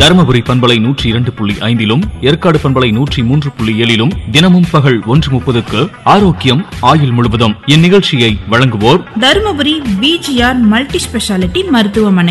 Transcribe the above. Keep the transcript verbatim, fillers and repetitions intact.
தருமபுரி பண்பலை நூற்றி இரண்டு புள்ளி ஐந்திலும் ஏற்காடு பண்பலை நூற்றி மூன்று புள்ளி ஏழிலும் தினமும் பகல் ஒன்று முப்பதுக்கு ஆரோக்கியம் ஆயுள் முழுவதும் இந்நிகழ்ச்சியை வழங்குவோர் தருமபுரி பிஜிஆர் மல்டி ஸ்பெஷாலிட்டி மருத்துவமனை.